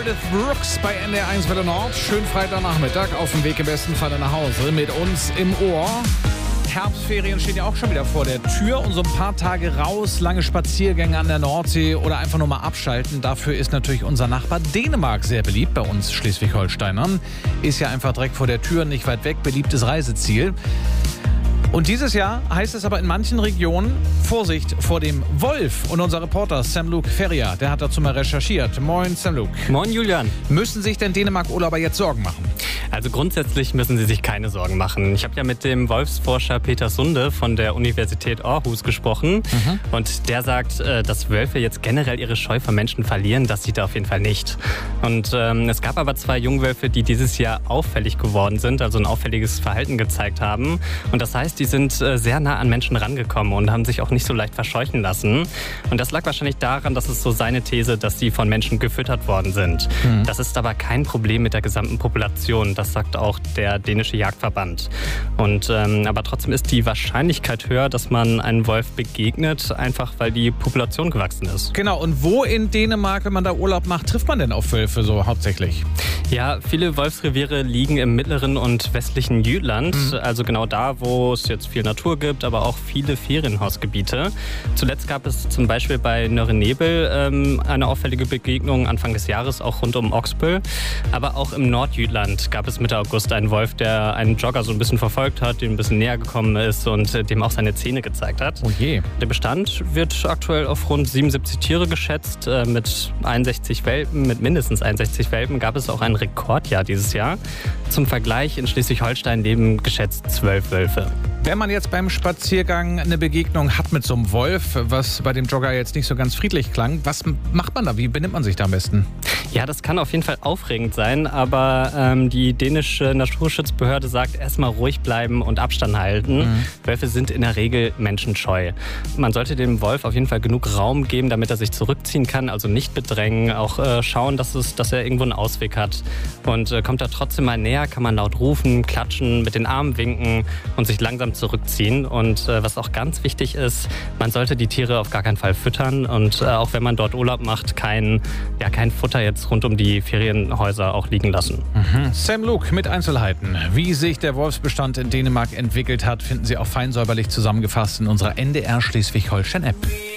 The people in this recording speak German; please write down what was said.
Meredith Brooks bei NDR1 Welle Nord. Schönen Freitagnachmittag, auf dem Weg im besten Fall nach Hause mit uns im Ohr. Herbstferien stehen ja auch schon wieder vor der Tür und so ein paar Tage raus, lange Spaziergänge an der Nordsee oder einfach nur mal abschalten. Dafür ist natürlich unser Nachbar Dänemark sehr beliebt, bei uns Schleswig-Holsteinern. Ist ja einfach direkt vor der Tür, nicht weit weg, beliebtes Reiseziel. Und dieses Jahr heißt es aber in manchen Regionen Vorsicht vor dem Wolf. Und unser Reporter Sam-Luc Ferrier, der hat dazu mal recherchiert. Moin Sam-Luc. Moin Julian. Müssen sich denn Dänemark-Urlauber jetzt Sorgen machen? Also grundsätzlich müssen sie sich keine Sorgen machen. Ich habe ja mit dem Wolfsforscher Peter Sunde von der Universität Aarhus gesprochen. Und der sagt, dass Wölfe jetzt generell ihre Scheu vor Menschen verlieren. Das sieht er auf jeden Fall nicht. Und es gab aber 2 Jungwölfe, die dieses Jahr auffällig geworden sind, also ein auffälliges Verhalten gezeigt haben. Und das heißt, die sind sehr nah an Menschen rangekommen und haben sich auch nicht so leicht verscheuchen lassen. Und das lag wahrscheinlich daran, dass es so seine These, dass sie von Menschen gefüttert worden sind. Das ist aber kein Problem mit der gesamten Population. Das sagt auch der dänische Jagdverband. Und aber trotzdem ist die Wahrscheinlichkeit höher, dass man einem Wolf begegnet, einfach weil die Population gewachsen ist. Genau, und wo in Dänemark, wenn man da Urlaub macht, trifft man denn auf Wölfe so hauptsächlich? Ja, viele Wolfsreviere liegen im mittleren und westlichen Jütland, also genau da, wo es jetzt viel Natur gibt, aber auch viele Ferienhausgebiete. Zuletzt gab es zum Beispiel bei Nørre-Nebel eine auffällige Begegnung Anfang des Jahres, auch rund um Oksbøl. Aber auch im Nordjütland gab es Mitte August einen Wolf, der einen Jogger so ein bisschen verfolgt hat, dem ein bisschen näher gekommen ist und dem auch seine Zähne gezeigt hat. Oh je. Der Bestand wird aktuell auf rund 77 Tiere geschätzt. Mit 61 Welpen, mit mindestens 61 Welpen gab es auch ein Rekordjahr dieses Jahr. Zum Vergleich, in Schleswig-Holstein leben geschätzt 12 Wölfe. Wenn man jetzt beim Spaziergang eine Begegnung hat mit so einem Wolf, was bei dem Jogger jetzt nicht so ganz friedlich klang, was macht man da? Wie benimmt man sich da am besten? Ja, das kann auf jeden Fall aufregend sein, aber die dänische Naturschutzbehörde sagt, erstmal ruhig bleiben und Abstand halten. Wölfe sind in der Regel menschenscheu. Man sollte dem Wolf auf jeden Fall genug Raum geben, damit er sich zurückziehen kann, also nicht bedrängen, auch schauen, dass er irgendwo einen Ausweg hat. Und kommt er trotzdem mal näher, kann man laut rufen, klatschen, mit den Armen winken und sich langsam zurückziehen. Und was auch ganz wichtig ist, man sollte die Tiere auf gar keinen Fall füttern und auch wenn man dort Urlaub macht, kein Futter jetzt rund um die Ferienhäuser auch liegen lassen. Sam-Luc mit Einzelheiten. Wie sich der Wolfsbestand in Dänemark entwickelt hat, finden Sie auch fein säuberlich zusammengefasst in unserer NDR Schleswig-Holstein-App.